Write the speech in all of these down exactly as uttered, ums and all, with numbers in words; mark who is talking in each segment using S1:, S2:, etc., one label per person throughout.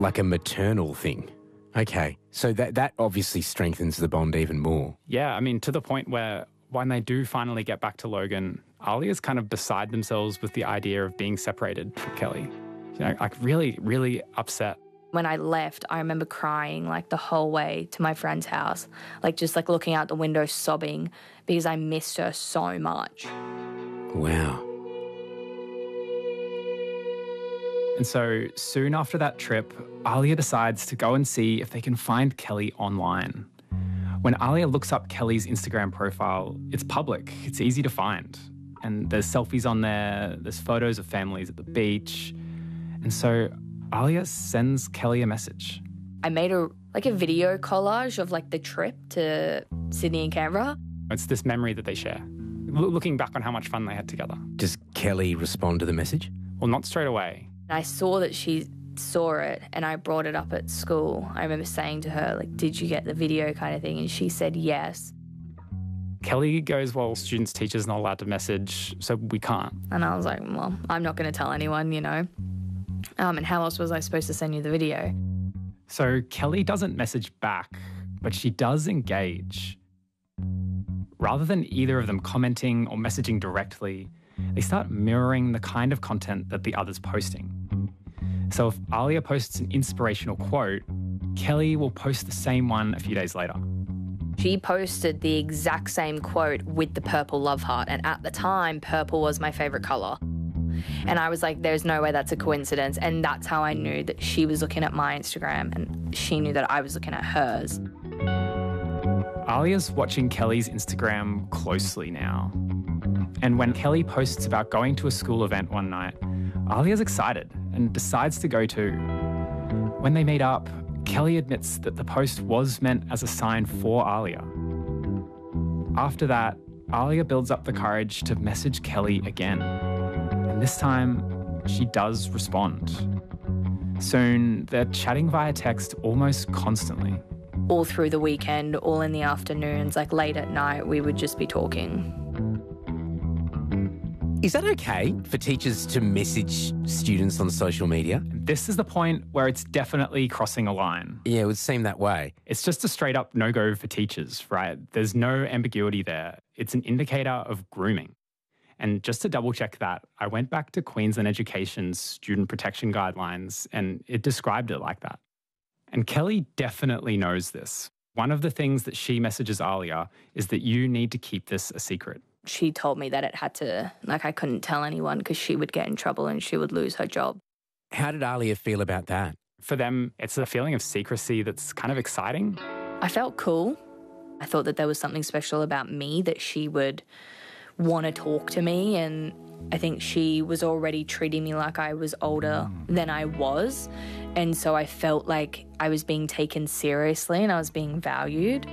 S1: Like a maternal thing. Okay, so that that obviously strengthens the bond even more.
S2: Yeah, I mean, to the point where when they do finally get back to Logan, Alia's kind of beside themselves with the idea of being separated from Kelly. You know, like really, really upset.
S3: When I left, I remember crying like the whole way to my friend's house, like just like looking out the window sobbing because I missed her so much.
S1: Wow.
S2: And so soon after that trip, Alia decides to go and see if they can find Kelly online. When Alia looks up Kelly's Instagram profile, it's public, it's easy to find. And there's selfies on there, there's photos of families at the beach. And so Alia sends Kelly a message.
S3: I made a like a video collage of like the trip to Sydney and Canberra.
S2: It's this memory that they share, L- looking back on how much fun they had together.
S1: Does Kelly respond to the message?
S2: Well, not straight away.
S3: I saw that she saw it and I brought it up at school. I remember saying to her, like, did you get the video kind of thing? And she said yes.
S2: Kelly goes, well, students, teachers not allowed to message, so we can't.
S3: And I was like, well, I'm not going to tell anyone, you know. Um, and how else was I supposed to send you the video?
S2: So Kelly doesn't message back, but she does engage. Rather than either of them commenting or messaging directly, they start mirroring the kind of content that the other's posting. So if Alia posts an inspirational quote, Kelly will post the same one a few days later.
S3: She posted the exact same quote with the purple love heart, and at the time, purple was my favourite colour. And I was like, there's no way that's a coincidence, and that's how I knew that she was looking at my Instagram and she knew that I was looking at hers.
S2: Alia's watching Kelly's Instagram closely now. And when Kelly posts about going to a school event one night, Alia's excited and decides to go too. When they meet up, Kelly admits that the post was meant as a sign for Alia. After that, Alia builds up the courage to message Kelly again. And this time, she does respond. Soon, they're chatting via text almost constantly.
S3: All through the weekend, all in the afternoons, like late at night, we would just be talking.
S1: Is that okay for teachers to message students on social media?
S2: This is the point where it's definitely crossing a line.
S1: Yeah, it would seem that way.
S2: It's just a straight up no-go for teachers, right? There's no ambiguity there. It's an indicator of grooming. And just to double check that, I went back to Queensland Education's student protection guidelines and it described it like that. And Kelly definitely knows this. One of the things that she messages Alia is that you need to keep this a secret.
S3: She told me that it had to, like I couldn't tell anyone because she would get in trouble and she would lose her job.
S1: How did Alia feel about that?
S2: For them, it's a feeling of secrecy that's kind of exciting.
S3: I felt cool. I thought that there was something special about me, that she would want to talk to me, and I think she was already treating me like I was older than I was, and so I felt like I was being taken seriously and I was being valued.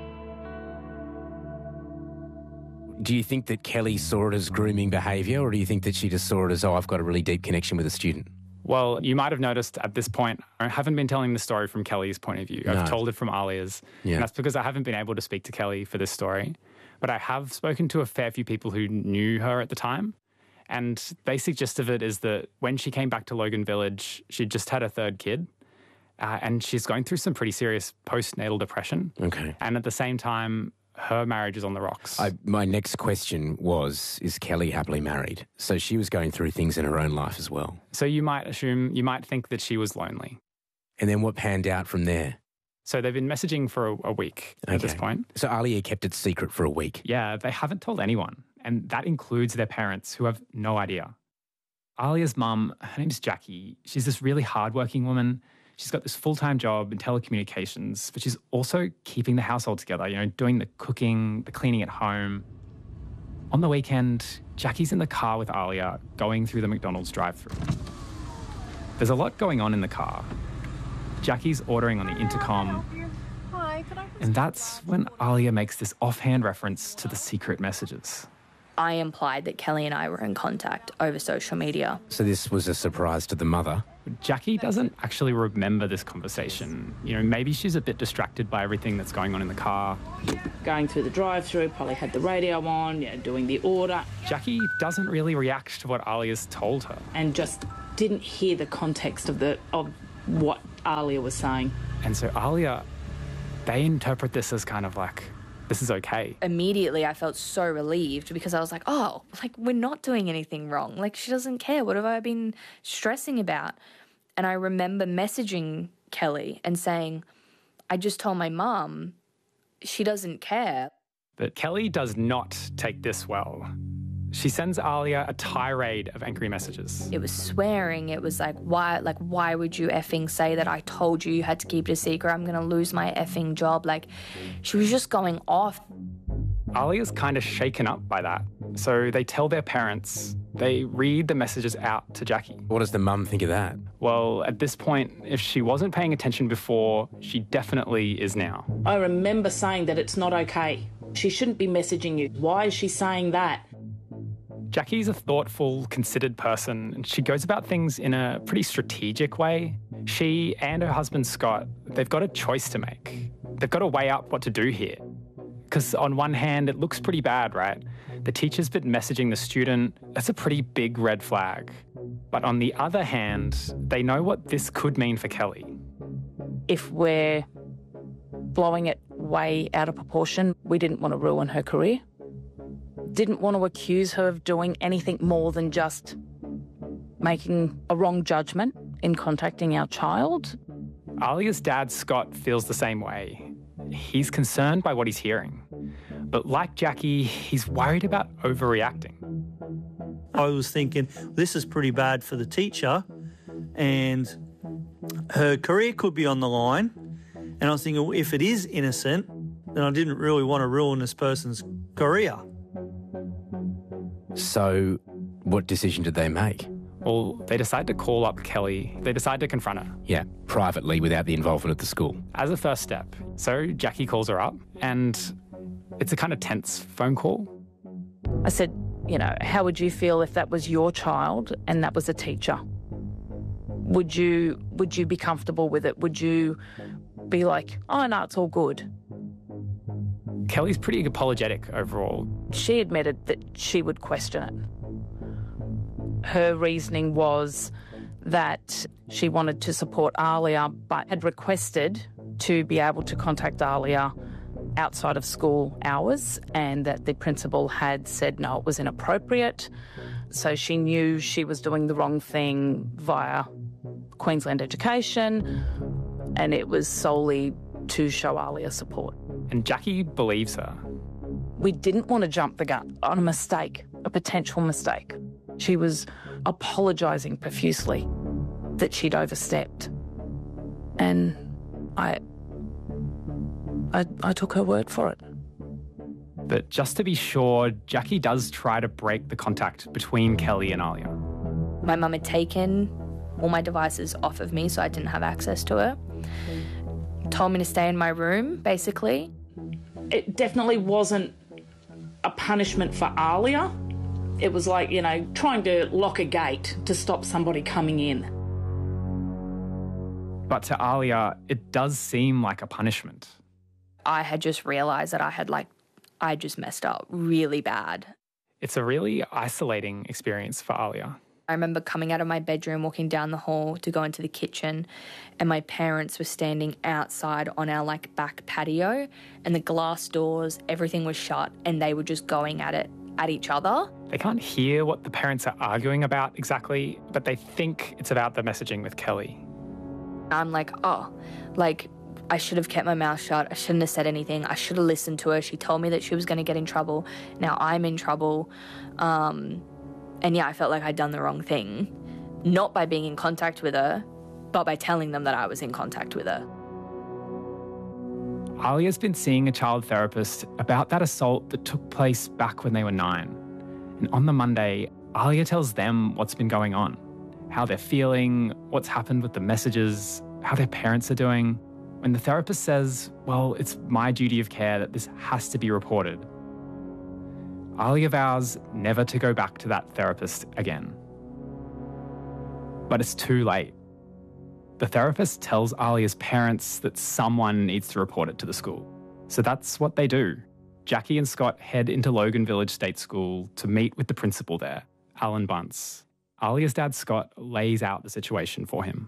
S1: Do you think that Kelly saw it as grooming behaviour, or do you think that she just saw it as, oh, I've got a really deep connection with a student?
S2: Well, you might have noticed at this point, I haven't been telling the story from Kelly's point of view.
S1: No.
S2: I've told it from Alia's.
S1: Yeah.
S2: And that's because I haven't been able to speak to Kelly for this story. But I have spoken to a fair few people who knew her at the time. And basic gist of it is that when she came back to Logan Village, she'd just had a third kid. Uh, and she's going through some pretty serious postnatal depression.
S1: Okay.
S2: And at the same time, her marriage is on the rocks.
S1: I, my next question was, is Kelly happily married? So she was going through things in her own life as well.
S2: So you might assume, you might think that she was lonely.
S1: And then what panned out from there?
S2: So they've been messaging for a, a week at
S1: Okay.
S2: this point.
S1: So Alia kept it secret for a week.
S2: Yeah, they haven't told anyone. And that includes their parents, who have no idea. Alia's mum, her name's Jackie. She's this really hardworking woman. She's got this full-time job in telecommunications, but she's also keeping the household together, you know, doing the cooking, the cleaning at home. On the weekend, Jackie's in the car with Alia going through the McDonald's drive-thru. There's a lot going on in the car. Jackie's ordering on the intercom.
S4: Hi, could I...
S2: And that's when Alia makes this offhand reference to the secret messages.
S3: I implied that Kelly and I were in contact over social media.
S1: So this was a surprise to the mother.
S2: Jackie doesn't actually remember this conversation. You know, maybe she's a bit distracted by everything that's going on in the car.
S4: Going through the drive-through, probably had the radio on, you know, doing the order,
S2: Jackie doesn't really react to what Alia's told her.
S4: and just didn't hear the context of the of what Alia was saying.
S2: And so Alia, they interpret this as kind of like, this is okay.
S3: Immediately, I felt so relieved because I was like, oh, like, we're not doing anything wrong. Like, she doesn't care. What have I been stressing about? And I remember messaging Kelly and saying, I just told my mum, she doesn't care.
S2: But Kelly does not take this well. She sends Alia a tirade of angry messages.
S3: It was swearing. It was like, why, like, why would you effing say that I told you you had to keep it a secret? I'm going to lose my effing job. Like, she was just going off.
S2: Alia's kind of shaken up by that. So they tell their parents. They read the messages out to Jackie.
S1: What does the mum think of that?
S2: Well, at this point, if she wasn't paying attention before, she definitely is now.
S4: I remember saying that it's not okay. She shouldn't be messaging you. Why is she saying that?
S2: Jackie's a thoughtful, considered person, and she goes about things in a pretty strategic way. She and her husband, Scott, they've got a choice to make. They've got to weigh up what to do here. Because on one hand, it looks pretty bad, right? The teacher's been messaging the student. That's a pretty big red flag. But on the other hand, they know what this could mean for Kelly.
S5: If we're blowing it way out of proportion, we didn't want to ruin her career. Didn't want to accuse her of doing anything more than just making a wrong judgment in contacting our child.
S2: Alia's dad, Scott, feels the same way. He's concerned by what he's hearing. But like Jackie, he's worried about overreacting.
S6: I was thinking, this is pretty bad for the teacher and her career could be on the line. And I was thinking, well, if it is innocent, then I didn't really want to ruin this person's career.
S1: So what decision did they make?
S2: Well, they decide to call up Kelly. They decide to confront her.
S1: Yeah, privately without the involvement of the school.
S2: As a first step. So Jackie calls her up and it's a kind of tense phone call.
S5: I said, you know, how would you feel if that was your child and that was a teacher? Would you would you be comfortable with it? Would you be like, oh, no, it's all good?
S2: Kelly's pretty apologetic overall.
S5: She admitted that she would question it. Her reasoning was that she wanted to support Alia, but had requested to be able to contact Alia outside of school hours, and that the principal had said no, it was inappropriate. So she knew she was doing the wrong thing via Queensland Education, and it was solely to show Alia support.
S2: And Jackie believes her.
S5: We didn't want to jump the gun on a mistake, a potential mistake. She was apologising profusely that she'd overstepped. And I, I, I took her word for it.
S2: But just to be sure, Jackie does try to break the contact between Kelly and Alia.
S3: My mum had taken all my devices off of me so I didn't have access to her. Told me to stay in my room, basically.
S4: It definitely wasn't a punishment for Alia. It was like, you know, trying to lock a gate to stop somebody coming in.
S2: But to Alia, it does seem like a punishment.
S3: I had just realised that I had, like, I just messed up really bad.
S2: It's a really isolating experience for Alia.
S3: I remember coming out of my bedroom, walking down the hall to go into the kitchen, and my parents were standing outside on our, like, back patio, and the glass doors, everything was shut, and they were just going at it, at each other.
S2: They can't hear what the parents are arguing about exactly, but they think it's about the messaging with Kelly.
S3: I'm like, oh, like, I should have kept my mouth shut. I shouldn't have said anything. I should have listened to her. She told me that she was going to get in trouble. Now I'm in trouble. Um... And yeah, I felt like I'd done the wrong thing, not by being in contact with her, but by telling them that I was in contact with her.
S2: Alia's been seeing a child therapist about that assault that took place back when they were nine. And on the Monday, Alia tells them what's been going on, how they're feeling, what's happened with the messages, how their parents are doing. When the therapist says, well, it's my duty of care that this has to be reported, Alia vows never to go back to that therapist again. But it's too late. The therapist tells Alia's parents that someone needs to report it to the school. So that's what they do. Jackie and Scott head into Logan Village State School to meet with the principal there, Alan Bunce. Alia's dad, Scott, lays out the situation for him.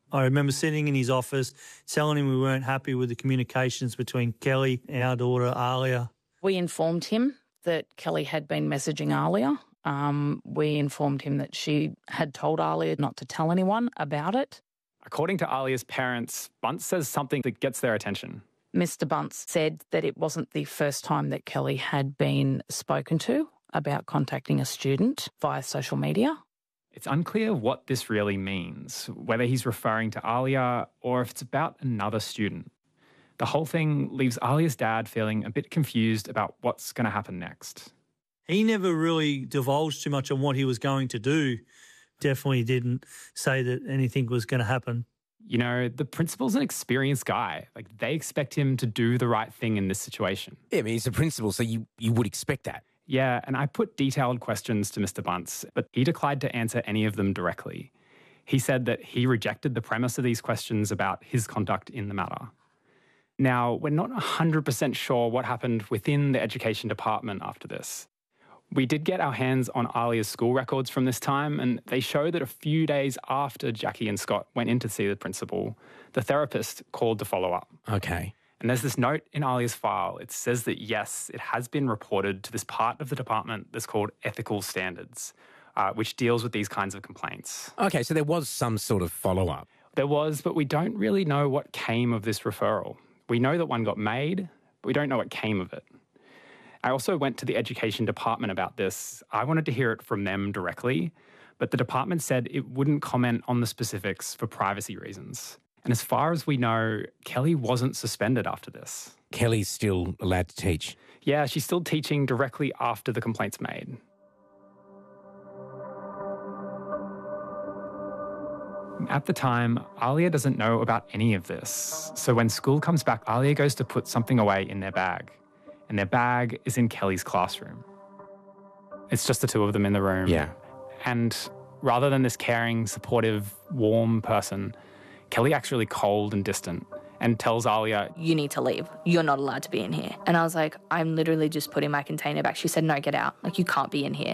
S6: I remember sitting in his office telling him we weren't happy with the communications between Kelly and our daughter, Ahlia.
S5: We informed him that Kelly had been messaging Ahlia. Um, we informed him that she had told Ahlia not to tell anyone about it.
S2: According to Ahlia's parents, Bunce says something that gets their attention.
S5: Mister Bunce said that it wasn't the first time that Kelly had been spoken to about contacting a student via social media.
S2: It's unclear what this really means, whether he's referring to Ahlia or if it's about another student. The whole thing leaves Ahlia's dad feeling a bit confused about what's going to happen next.
S6: He never really divulged too much on what he was going to do. Definitely didn't say that anything was going to happen.
S2: You know, the principal's an experienced guy. Like, they expect him to do the right thing in this situation.
S1: Yeah, I mean, he's a principal, so you, you would expect that.
S2: Yeah, and I put detailed questions to Mister Bunce, but he declined to answer any of them directly. He said that he rejected the premise of these questions about his conduct in the matter. Now, we're not one hundred percent sure what happened within the education department after this. We did get our hands on Ahlia's school records from this time, and they show that a few days after Jackie and Scott went in to see the principal, the therapist called to follow up.
S1: Okay.
S2: And there's this note in Ahlia's file. It says that, yes, it has been reported to this part of the department that's called Ethical Standards, uh, which deals with these kinds of complaints.
S1: Okay, so there was some sort of follow-up.
S2: There was, but we don't really know what came of this referral. We know that one got made, but we don't know what came of it. I also went to the education department about this. I wanted to hear it from them directly, but the department said it wouldn't comment on the specifics for privacy reasons. And as far as we know, Kelly wasn't suspended after this.
S1: Kelly's still allowed to teach?
S2: Yeah, she's still teaching directly after the complaint's made. At the time, Ahlia doesn't know about any of this. So when school comes back, Ahlia goes to put something away in their bag. And their bag is in Kelly's classroom. It's just the two of them in the room.
S1: Yeah.
S2: And rather than this caring, supportive, warm person, Kelly acts really cold and distant and tells Ahlia,
S3: "You need to leave. You're not allowed to be in here." And I was like, "I'm literally just putting my container back." She said, "No, get out. Like, you can't be in here."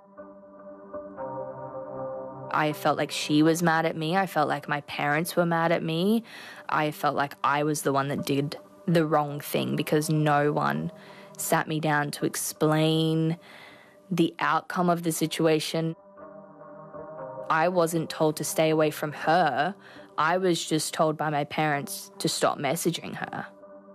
S3: I felt like she was mad at me. I felt like my parents were mad at me. I felt like I was the one that did the wrong thing because no one sat me down to explain the outcome of the situation. I wasn't told to stay away from her. I was just told by my parents to stop messaging her.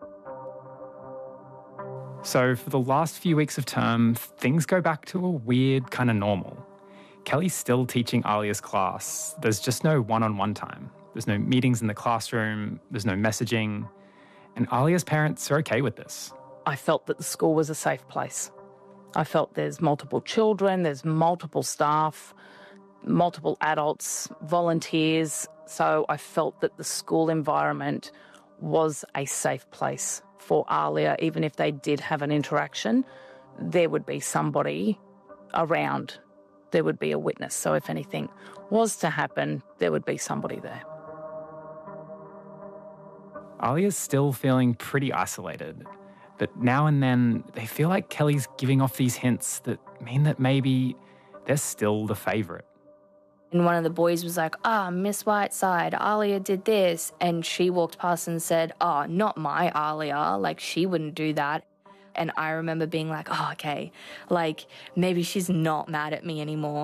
S2: So for the last few weeks of term, things go back to a weird kind of normal. Kelly's still teaching Ahlia's class. There's just no one-on-one time. There's no meetings in the classroom. There's no messaging. And Ahlia's parents are okay with this.
S5: I felt that the school was a safe place. I felt there's multiple children, there's multiple staff, multiple adults, volunteers. So I felt that the school environment was a safe place for Ahlia. Even if they did have an interaction, there would be somebody around. There would be a witness. So if anything was to happen, there would be somebody there.
S2: Ahlia's still feeling pretty isolated, but now and then they feel like Kelly's giving off these hints that mean that maybe they're still the favourite.
S3: And one of the boys was like, "Ah, oh, Miss Whiteside, Ahlia did this." And she walked past and said, "Oh, not my Ahlia. Like, she wouldn't do that." And I remember being like, "Oh, okay. Like, maybe she's not mad at me anymore."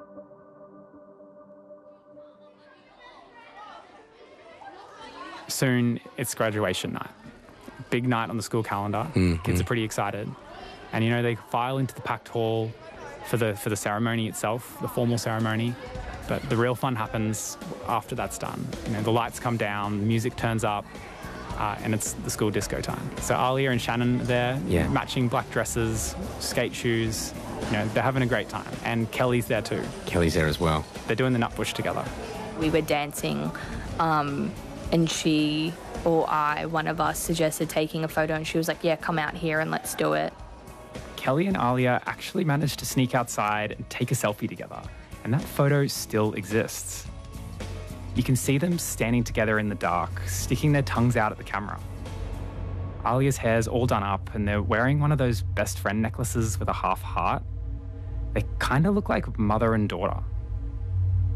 S2: Soon, it's graduation night. Big night on the school calendar. Mm-hmm. Kids are pretty excited. And, you know, they file into the packed hall for the for the ceremony itself, the formal ceremony. But the real fun happens after that's done. You know, the lights come down, the music turns up, uh, and it's the school disco time. So Ahlia and Shannon are there,
S1: yeah.
S2: matching black dresses, skate shoes. You know, they're having a great time. And Kelly's there too.
S1: Kelly's there as well.
S2: They're doing the Nutbush together.
S3: We were dancing, um, and she or I, one of us, suggested taking a photo, and she was like, "Yeah, come out here and let's do it."
S2: Kelly and Ahlia actually managed to sneak outside and take a selfie together, and that photo still exists. You can see them standing together in the dark, sticking their tongues out at the camera. Ahlia's hair's all done up, and they're wearing one of those best friend necklaces with a half heart. They kind of look like mother and daughter.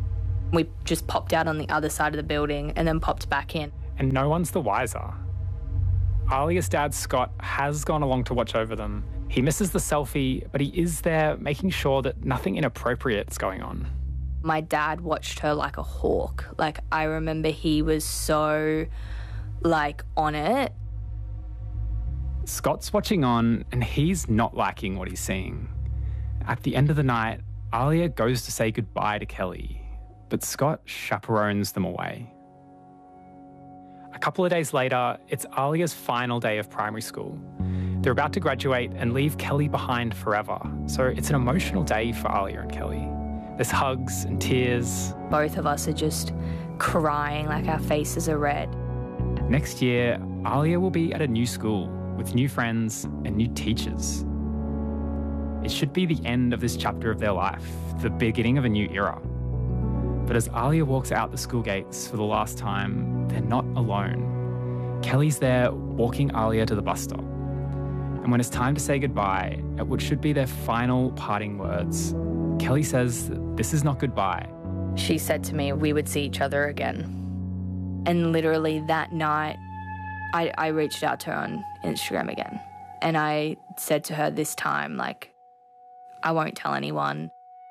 S3: We just popped out on the other side of the building and then popped back in.
S2: And no one's the wiser. Alia's dad, Scott, has gone along to watch over them. He misses the selfie, but he is there making sure that nothing inappropriate is going on.
S3: My dad watched her like a hawk. Like, I remember he was so, like, on it.
S2: Scott's watching on and he's not liking what he's seeing. At the end of the night, Alia goes to say goodbye to Kelly, but Scott chaperones them away. A couple of days later, it's Alia's final day of primary school. They're about to graduate and leave Kelly behind forever, so it's an emotional day for Alia and Kelly. There's hugs and tears.
S3: Both of us are just crying, like our faces are red.
S2: Next year, Alia will be at a new school with new friends and new teachers. It should be the end of this chapter of their life, the beginning of a new era. But as Alia walks out the school gates for the last time, they're not alone. Kelly's there walking Alia to the bus stop. And when it's time to say goodbye, at what should be their final parting words, Kelly says this is not goodbye.
S3: She said to me we would see each other again. And literally that night, I, I reached out to her on Instagram again. And I said to her this time, like, I won't tell anyone.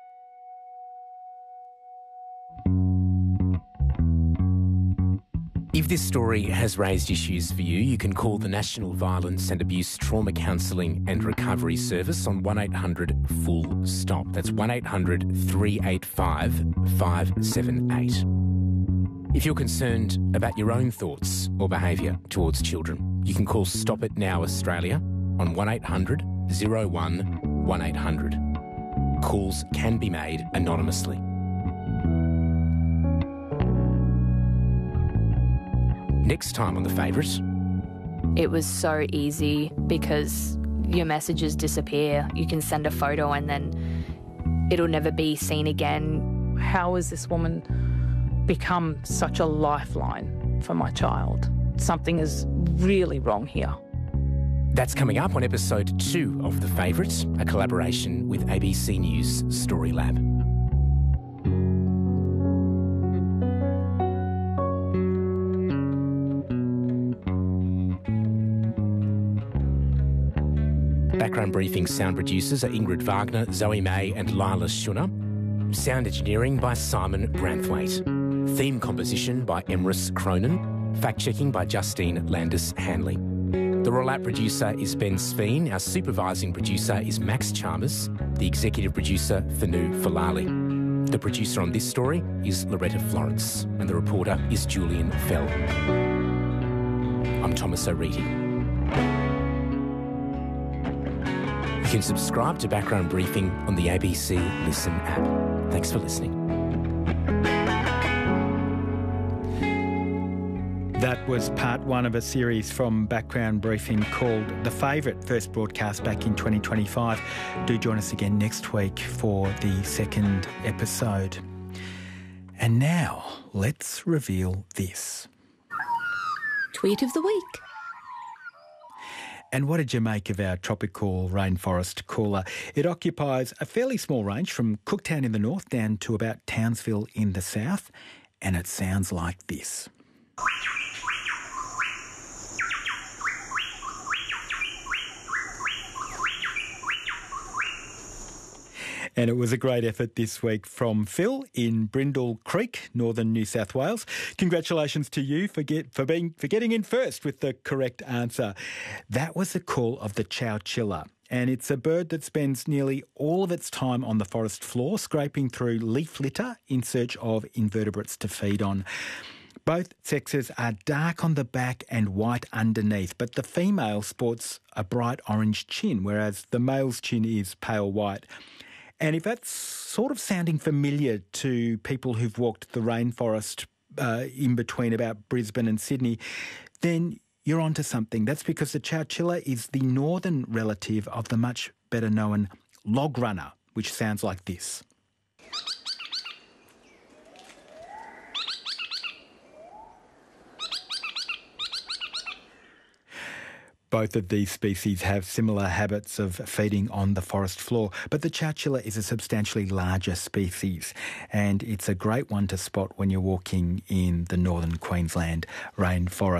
S1: If this story has raised issues for you, you can call the National Violence and Abuse Trauma Counselling and Recovery Service on one eight hundred full stop. That's one eight hundred three eight five five seven eight. If you're concerned about your own thoughts or behaviour towards children, you can call Stop It Now Australia on one eight hundred oh one one eight hundred. Calls can be made anonymously. Next time on The Favourite.
S3: It was so easy because your messages disappear. You can send a photo and then it'll never be seen again.
S5: How has this woman become such a lifeline for my child? Something is really wrong here.
S1: That's coming up on episode two of The Favourite, a collaboration with A B C News Story Lab. Background Briefing sound producers are Ingrid Wagner, Zoe May and Lila Schunner. Sound engineering by Simon Branthwaite. Theme composition by Emrys Cronin. Fact-checking by Justine Landis-Hanley. The rollout producer is Ben Sveen. Our supervising producer is Max Chalmers. The executive producer, Thanu Falali. The producer on this story is Loretta Florence. And the reporter is Julian Fell. I'm Thomas O'Reilly. You can subscribe to Background Briefing on the A B C Listen app. Thanks for listening.
S7: That was part one of a series from Background Briefing called The Favourite, first broadcast back in twenty twenty-five. Do join us again next week for the second episode. And now, let's reveal this.
S3: Tweet of the week.
S7: And what did you make of our tropical rainforest cooler? It occupies a fairly small range from Cooktown in the north down to about Townsville in the south, and it sounds like this. And it was a great effort this week from Phil in Brindle Creek, northern New South Wales. Congratulations to you for get for being for getting in first with the correct answer. That was the call of the chowchilla. And it's a bird that spends nearly all of its time on the forest floor, scraping through leaf litter in search of invertebrates to feed on. Both sexes are dark on the back and white underneath, but the female sports a bright orange chin, whereas the male's chin is pale white. And if that's sort of sounding familiar to people who've walked the rainforest uh, in between about Brisbane and Sydney, then you're onto something. That's because the chowchilla is the northern relative of the much better known log runner, which sounds like this. Both of these species have similar habits of feeding on the forest floor, but the chowchilla is a substantially larger species, and it's a great one to spot when you're walking in the northern Queensland rainforest.